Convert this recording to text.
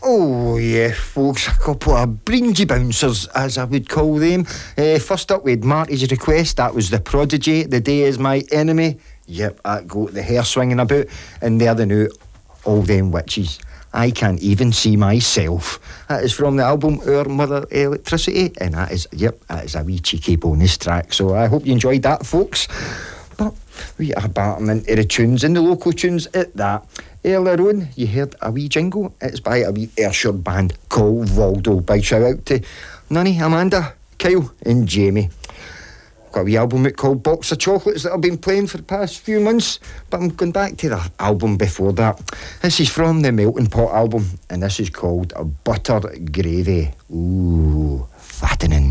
Oh, yeah, folks, a couple of bringy bouncers, as I would call them. First up, we had Marty's Request. That was The Prodigy, The Day Is My Enemy. Yep, that got the hair swinging about. And they're the new All Them Witches. I Can't Even See Myself. That is from the album Our Mother Electricity. And that is a wee cheeky bonus track. So I hope you enjoyed that, folks. But we are batting into the tunes, and the local tunes at that. Earlier on, you heard a wee jingle. It's by a wee Ayrshire band called Waldo. Big shout out to Nunny, Amanda, Kyle and Jamie. Got a wee album called Box of Chocolates that I've been playing for the past few months, but I'm going back to the album before that. This is from the Melting Pot album, and this is called Butter Gravy. Ooh, fattening.